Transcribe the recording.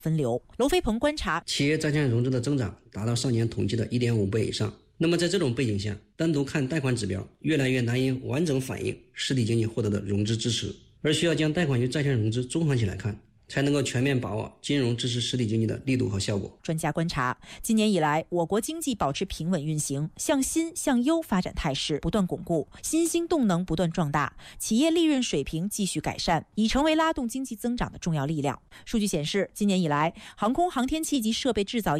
分流。罗飞鹏观察， 企业债券融资的增长达到上年统计的 1.5 倍以上。那么在这种背景下，单独看贷款指标越来越难以完整反映实体经济获得的融资支持，而需要将贷款与债券融资综合起来看，才能够全面把握金融支持实体经济的力度和效果。 专家观察，今年以来，我国经济保持平稳运行，向新向优发展态势不断巩固，新兴动能不断壮大，企业利润水平继续改善，已成为拉动经济增长的重要力量。数据显示，今年以来，航空航天器及设备制造